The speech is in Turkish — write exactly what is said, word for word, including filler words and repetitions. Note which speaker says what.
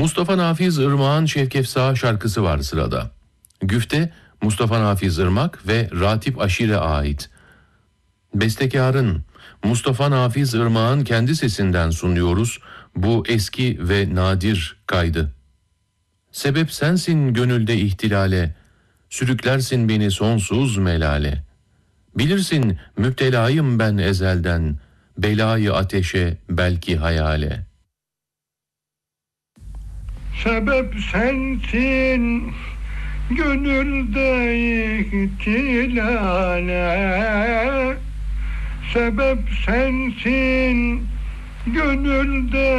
Speaker 1: Mustafa Nafiz Irmak'ın Şevkefsa şarkısı var sırada. Güfte Mustafa Nafiz Irmak ve Ratip Aşir'e ait. Bestekarın Mustafa Nafiz Irmak'ın kendi sesinden sunuyoruz bu eski ve nadir kaydı. Sebep sensin gönülde ihtilale, sürüklersin beni sonsuz melale. Bilirsin müptelayım ben ezelden, belayı ateşe belki hayale.
Speaker 2: Sebep sensin gönülde ihtilale, sebep sensin gönülde